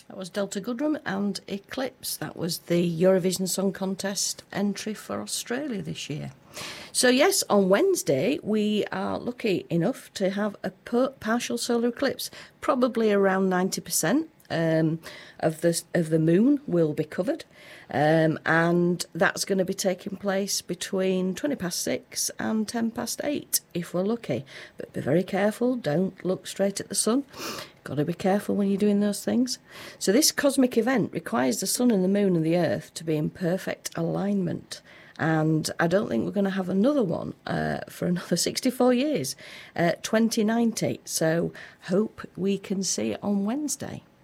That was Delta Goodrem and Eclipse. That was the Eurovision Song Contest entry for Australia this year. So yes, on Wednesday we are lucky enough to have a partial solar eclipse. Probably around 90% of the moon will be covered, and that's going to be taking place between 6:20 and 8:10 if we're lucky. But be very careful, don't look straight at the sun. Got to be careful when you're doing those things. So this cosmic event requires the sun and the moon and the earth to be in perfect alignment. And I don't think we're going to have another one for another 64 years, 2090. So hope we can see it on Wednesday.